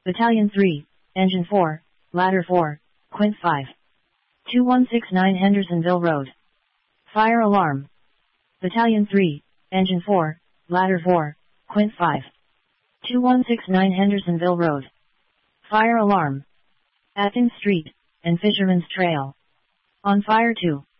Battalion 3, Engine 4, Ladder 4, Quint 5. 2169 Hendersonville Road. Fire alarm. Battalion 3, Engine 4, Ladder 4, Quint 5. 2169 Hendersonville Road. Fire alarm. Athens Street, and Fisherman's Trail. On fire 2.